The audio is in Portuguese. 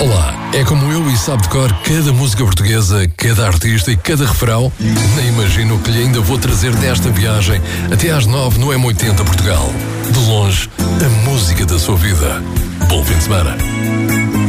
Olá, é como eu e sabe de cor cada música portuguesa, cada artista e cada refrão? Nem imagino o que lhe ainda vou trazer desta viagem até às 9 no M80 Portugal. De longe, a música da sua vida. Bom fim de semana.